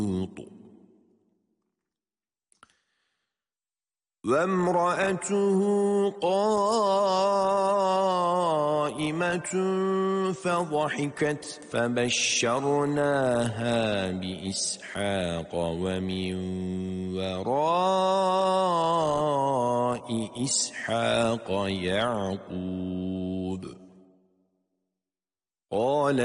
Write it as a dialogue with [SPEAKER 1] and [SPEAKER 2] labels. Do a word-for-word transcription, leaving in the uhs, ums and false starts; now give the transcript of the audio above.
[SPEAKER 1] وامرأته قائمة فضحكت فبشرناها بإسحاق ومن وراء إسحاق يعقوب قال